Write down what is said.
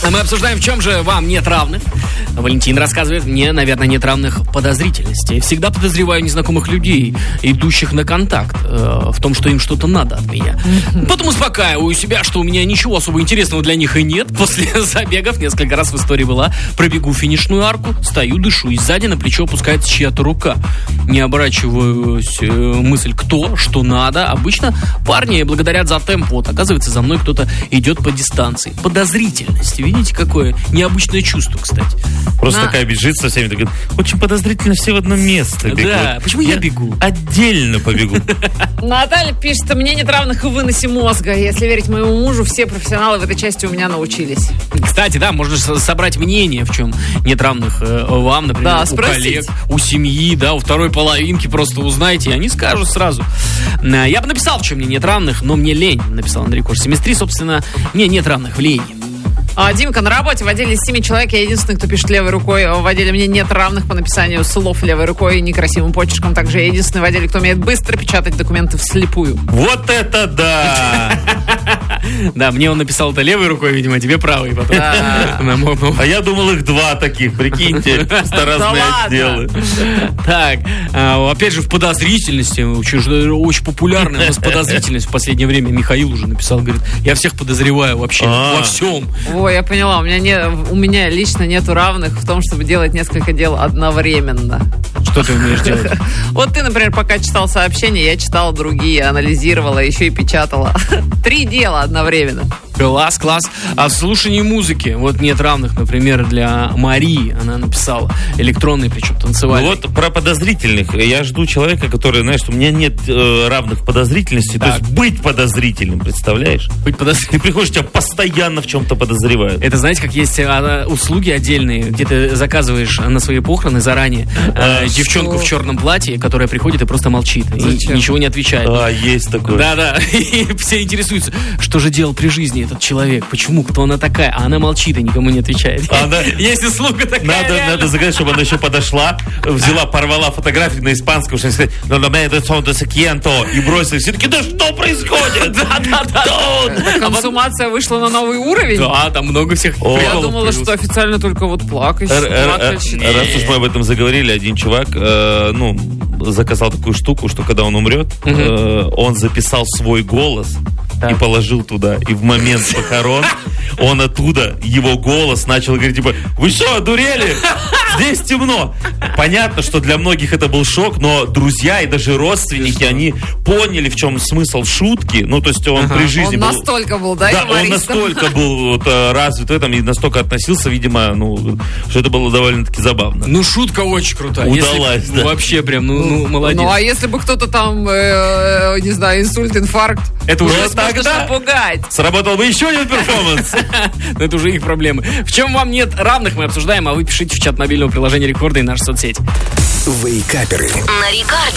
Мы обсуждаем, в чем же вам нет равных. Валентин рассказывает, мне, наверное, нет равных подозрительности. Всегда подозреваю незнакомых людей, идущих на контакт, в том, что им что-то надо от меня. Потом успокаиваю себя, что у меня ничего особо интересного для них и нет. После забегов, несколько раз в истории была, пробегу финишную арку, стою, дышу, и сзади на плечо опускается чья-то рука. Не оборачиваюсь, мысль, кто, что надо. Обычно парни благодарят за темп. Вот, оказывается, за мной кто-то идет по дистанции. Подозрительность. Видите, какое необычное чувство, кстати. Просто такая бежит со всеми, такая, очень подозрительно все в одно место бегут. Да, почему я бегу? Отдельно побегу. Наталья пишет, мне нет равных в выносе мозга. Если верить моему мужу, все профессионалы в этой части у меня научились. Кстати, да, можно собрать мнение, в чем нет равных вам, например, да, у спросить. коллег, у семьи, да, у второй половинки, просто узнайте, и они скажут сразу. Я бы написал, в чем мне нет равных, но мне лень, написал Андрей Кош. Семестри, собственно, мне нет равных в лени. Димка, на работе в отделе из 7 человек я единственный, кто пишет левой рукой. В отделе мне нет равных по написанию слов левой рукой и некрасивым почерком. Также я единственный в отделе, кто умеет быстро печатать документы вслепую. Вот это да! Да, мне он написал это левой рукой, видимо, а тебе правой. А я думал, их два таких, прикиньте, разные отделы. Так, опять же, в подозрительности, очень популярная у нас подозрительность в последнее время. Михаил уже написал, говорит, я всех подозреваю вообще во всем. Ой, я поняла, у меня лично нету равных в том, чтобы делать несколько дел одновременно. Что ты умеешь делать? Вот ты, например, пока читал сообщения, я читала другие, анализировала, еще и печатала. 3 дела одновременно. Класс. А в слушании музыки, вот нет равных, например, для Марии, она написала, электронный, причем танцевальный. Ну вот про подозрительных. Я жду человека, который, знаешь, у меня нет равных в подозрительности, то есть быть подозрительным, представляешь? Быть подозрительным. Ты приходишь, тебя постоянно в чем-то подозревают. Это, знаете, как есть услуги отдельные, где ты заказываешь на свои похороны заранее девчонку в черном платье, которая приходит и просто молчит. И ничего не отвечает. Есть такое. Да. И все интересуются, что же делал при жизни этот человек, почему, кто она такая, а она молчит и никому не отвечает. Есть услуга такая. Надо заказать, чтобы она еще подошла, взяла, порвала фотографию на испанском, чтобы сказать, и бросила. Все таки, да что происходит? Да. Консумация вышла на новый уровень? Да, там много всех приколов. Я думала, что официально только вот плакать. Раз уж мы об этом заговорили, один чувак, заказал такую штуку, что когда он умрет, он записал свой голос и положил туда. И в момент похорон он оттуда, его голос начал говорить, типа, вы что, одурели? Здесь темно. Понятно, что для многих это был шок, но друзья и даже родственники, они поняли, в чем смысл шутки. Ну, то есть он при жизни он был... настолько был, да, юмористом? Да, он настолько был развит в этом и настолько относился, видимо, что это было довольно-таки забавно. Шутка очень крутая. Удалась, да. Вообще прям, молодец. А если бы кто-то там, не знаю, инсульт, инфаркт, это уже тогда пугать. Сработал бы еще один перформанс. Это уже их проблемы. В чем вам нет равных, мы обсуждаем, а вы пишите в чат мобильного приложения Рекорда и наши соцсети. Вейкаперы. На Рекорде.